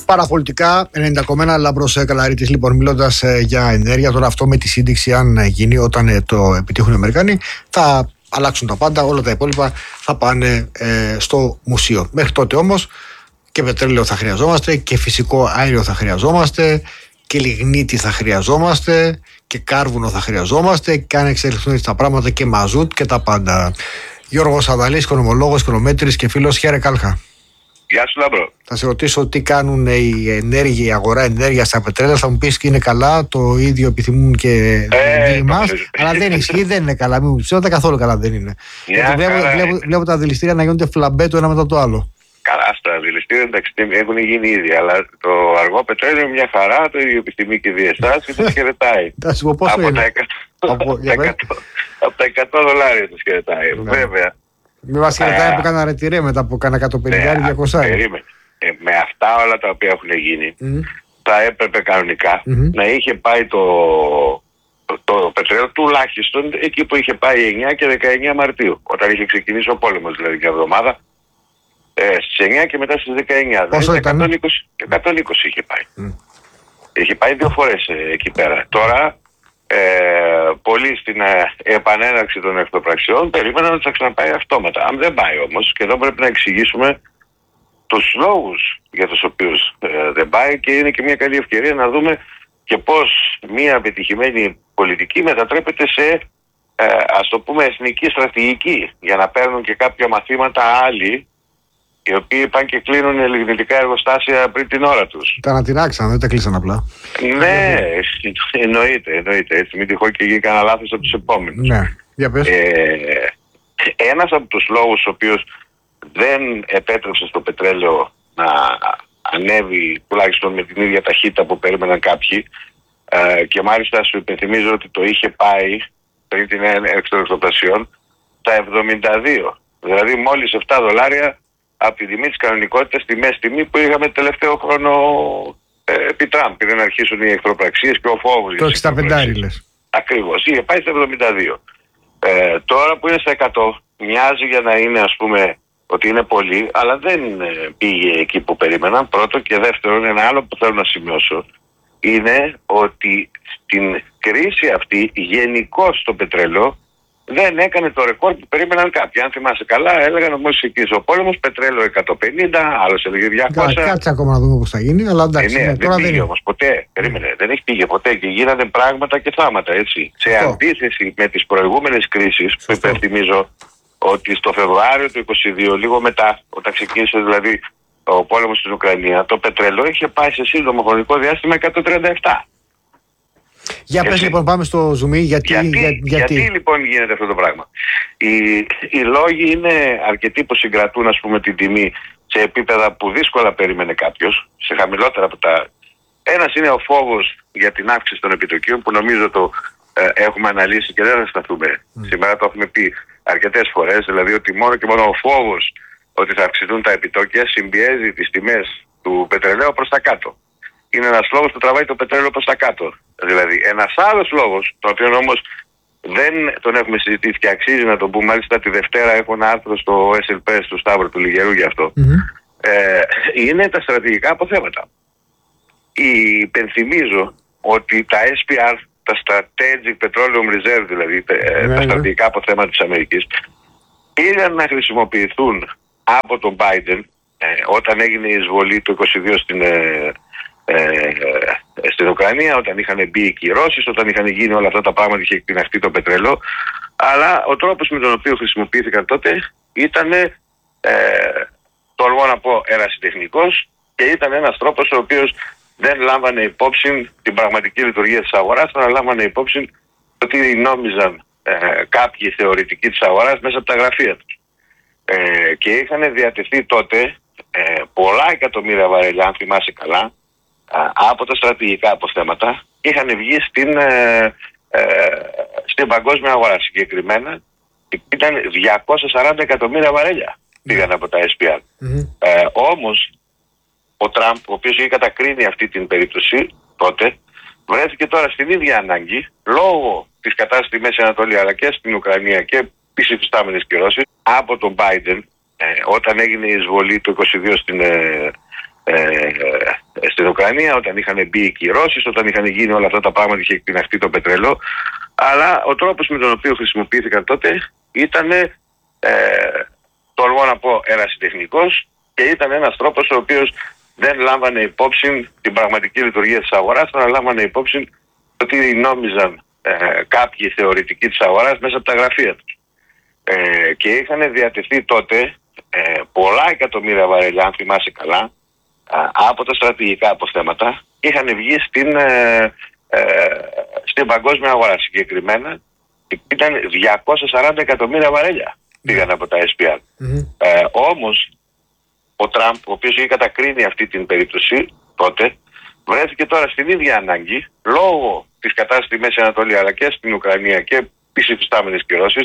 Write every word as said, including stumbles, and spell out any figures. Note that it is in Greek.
Παραπολιτικά, ενενήντα κόμμα ένα Λάμπρος Καλαρίτης. Λοιπόν, μιλώντας ε, για ενέργεια, τώρα αυτό με τη σύνδεξη, αν γίνει όταν ε, το επιτύχουν οι Αμερικάνοι, θα αλλάξουν τα πάντα. Όλα τα υπόλοιπα θα πάνε ε, στο μουσείο. Μέχρι τότε όμως και πετρέλαιο θα χρειαζόμαστε και φυσικό αέριο θα χρειαζόμαστε και λιγνίτη θα χρειαζόμαστε και κάρβουνο θα χρειαζόμαστε και αν εξελιχθούν έτσι τα πράγματα και μαζούτ και τα πάντα. Γιώργος Αδαλής, οικονομολόγος, οικονομέτρης και φίλος. Χαίρε Κάλχα. Γεια σου Λάμπρο. Θα σε ρωτήσω τι κάνουν οι ενέργειοι, η αγορά ενέργειας στα πετρέλαια. Θα μου πεις και είναι καλά, το ίδιο επιθυμούν και ε, οι μας. Αλλά δεν ισχύει, δεν είναι καλά. Μην μου ψέματα, καθόλου καλά δεν είναι. Yeah, βλέπω, βλέπω, βλέπω τα δηληστήρια να γίνονται φλαμπέ το ένα μετά το άλλο. Καλά, στα δηληστήρια εντάξει έχουν γίνει ήδη, αλλά το αργό πετρέλαιο είναι μια χαρά, το ίδιο επιθυμεί και διεστάσει και το χαιρετάει. από, τα εκατό δολάρια το χαιρετάει. Βέβαια. Μην μας χαιρετάει που κάνα ρετυρέ μετά από κάνα εκατόν πενήντα διακόσια. Περίμενε. Ε, με αυτά όλα τα οποία έχουν γίνει, mm. θα έπρεπε κανονικά mm-hmm. να είχε πάει το, το, το πετρέλαιο τουλάχιστον εκεί που είχε πάει εννιά και δεκαεννιά Μαρτίου, όταν είχε ξεκινήσει ο πόλεμος, δηλαδή μια εβδομάδα. Ε, στις εννιά και μετά στις δεκαεννιά. Πόσο δηλαδή, ήταν? εκατόν είκοσι είχε πάει. Mm. Είχε πάει δύο φορές ε, εκεί πέρα. Τώρα, ε, πολλοί στην ε, επανέναρξη των εχθροπραξιών περίμεναν ότι θα ξαναπάει αυτόματα. Αν δεν πάει όμως, και εδώ πρέπει να εξηγήσουμε τους λόγους για τους οποίους ε, δεν πάει, και είναι και μια καλή ευκαιρία να δούμε και πώς μια επιτυχημένη πολιτική μετατρέπεται σε ε, ας το πούμε εθνική στρατηγική, για να παίρνουν και κάποια μαθήματα άλλοι οι οποίοι πάνε και κλείνουν λιγνητικά εργοστάσια πριν την ώρα τους. Τα ανατινάξαν, δεν τα κλείσαν απλά. Ναι, εννοείται, εννοείται. Έτσι, μην τυχόν και γίνει κανένα λάθος από τους επόμενους. Ναι, για πες. Ε, ένας από τους λόγους ο οποίος δεν επέτρεψε στο πετρέλαιο να ανέβει τουλάχιστον με την ίδια ταχύτητα που περίμεναν κάποιοι, ε, και μάλιστα σου υπενθυμίζω ότι το είχε πάει πριν την έναρξη των εχθροπραξιών τα εβδομήντα δύο. Δηλαδή μόλις επτά δολάρια από τη τιμή της κανονικότητας, στη μέση τιμή που είχαμε τελευταίο χρόνο ε, επί Τραμπ, πριν αρχίσουν οι εχθροπραξίες και ο φόβος. Το εξήντα πέντε λες. Ακριβώς, είχε πάει στα εβδομήντα δύο. Ε, τώρα που είναι στα εκατό, μοιάζει για να είναι ας πούμε ότι είναι πολύ, αλλά δεν πήγε εκεί που περίμεναν. Πρώτο, και δεύτερον, ένα άλλο που θέλω να σημειώσω είναι ότι στην κρίση αυτή γενικώς το πετρέλαιο δεν έκανε το ρεκόρ που περίμεναν κάποιοι. Αν θυμάσαι καλά, έλεγαν όμως εκεί ο πόλεμος πετρέλαιο εκατόν πενήντα, άλλος έλεγε διακόσια. Κάτσε ακόμα να δούμε πώς θα γίνει, αλλά εντάξει. Ε, ναι, ναι, δεν τώρα πήγε δεν όμως ποτέ. Περίμενε, δεν έχει πήγε ποτέ και γίνανε πράγματα και θάματα, έτσι. Σε αντίθεση με τις προηγούμενες κρίσεις, που υπενθυμίζω ότι στο Φεβρουάριο του είκοσι δύο, λίγο μετά, όταν ξεκίνησε δηλαδή ο πόλεμος στην Ουκρανία, το πετρέλαιο είχε πάει σε σύντομο χρονικό διάστημα εκατόν τριάντα επτά. Για πες λοιπόν, πάμε στο ζουμί, γιατί, γιατί, για, γιατί... γιατί λοιπόν γίνεται αυτό το πράγμα. Οι, οι λόγοι είναι αρκετοί που συγκρατούν ας πούμε την τιμή σε επίπεδα που δύσκολα περίμενε κάποιος, σε χαμηλότερα από τα... Ένας είναι ο φόβος για την αύξηση των επιτοκίων, που νομίζω το ε, έχουμε αναλύσει και δεν θα σταθούμε. Mm. Σήμερα το έχουμε πει αρκετές φορές, δηλαδή ότι μόνο και μόνο ο φόβος ότι θα αυξηθούν τα επιτόκια συμπιέζει τις τιμές του πετρελαίου προς τα κάτω. Είναι ένας λόγος που τραβάει το πετρέλαιο προς τα κάτω. Δηλαδή, ένας άλλος λόγος, τον οποίο όμως δεν τον έχουμε συζητήσει και αξίζει να τον πούμε, μάλιστα τη Δευτέρα έχω ένα άρθρο στο ες ελ πι του Σταύρου του Λιγερού γι' αυτό, mm-hmm. ε, είναι τα στρατηγικά αποθέματα. Υπενθυμίζω ότι τα ες πι αρ, τα Strategic Petroleum Reserve, δηλαδή mm-hmm. τα στρατηγικά αποθέματα της Αμερικής, πήγαν να χρησιμοποιηθούν από τον Biden ε, όταν έγινε η εισβολή του είκοσι δύο στην... Ε, Ε, ε, στην Ουκρανία, όταν είχαν μπει οι κυρώσεις, όταν είχαν γίνει όλα αυτά τα πράγματα, είχε εκτιναχτεί το πετρέλαιο. Αλλά ο τρόπος με τον οποίο χρησιμοποιήθηκαν τότε ήταν, ε, τολμώ να πω, ερασιτεχνικός, και ήταν ένας τρόπος ο οποίος δεν λάμβανε υπόψη την πραγματική λειτουργία της αγοράς, αλλά λάμβανε υπόψη ότι νόμιζαν ε, κάποιοι θεωρητικοί της αγοράς μέσα από τα γραφεία τους. Ε, και είχαν διατεθεί τότε ε, πολλά εκατομμύρια βαρέλια, αν θυμάσαι καλά, από τα στρατηγικά αποθέματα, είχαν βγει στην, ε, ε, στην παγκόσμια αγορά. Συγκεκριμένα ήταν διακόσια σαράντα εκατομμύρια βαρέλια πήγαν από τα ες πι αρ. Mm-hmm. Ε, όμως ο Τραμπ, ο οποίος είχε κατακρίνει αυτή την περίπτωση τότε, βρέθηκε τώρα στην ίδια ανάγκη λόγω της κατάστασης στη Μέση Ανατολή αλλά και στην Ουκρανία και τις υφιστάμενες κυρώσεις από τον Biden, ε, όταν έγινε η εισβολή του είκοσι δύο στην, ε, ε, Ουκρανία, όταν είχαν μπει οι κυρώσεις, όταν είχαν γίνει όλα αυτά τα πράγματα, είχε εκτιναχτεί το πετρέλαιο. Αλλά ο τρόπος με τον οποίο χρησιμοποιήθηκαν τότε ήταν, ε, τολμώ να πω, ερασιτεχνικός και ήταν ένας τρόπος ο οποίος δεν λάμβανε υπόψη την πραγματική λειτουργία της αγοράς, αλλά λάμβανε υπόψη ότι νόμιζαν ε, κάποιοι θεωρητικοί της αγοράς μέσα από τα γραφεία τους. Ε, και είχαν διατεθεί τότε ε, πολλά εκατομμύρια βαρέλια, αν θυμάσαι καλά, ε, από τα στρατηγικά αποθέματα, είχαν βγει στην, ε, ε, στην παγκόσμια αγορά. Συγκεκριμένα ήταν διακόσια σαράντα εκατομμύρια βαρέλια πήγαν από τα ες πι αρ. Mm-hmm. Ε, όμως ο Τραμπ, ο οποίος είχε κατακρίνει αυτή την περίπτωση τότε, βρέθηκε τώρα στην ίδια ανάγκη λόγω της κατάστασης στη Μέση Ανατολή αλλά και στην Ουκρανία και τις υφιστάμενες κυρώσεις,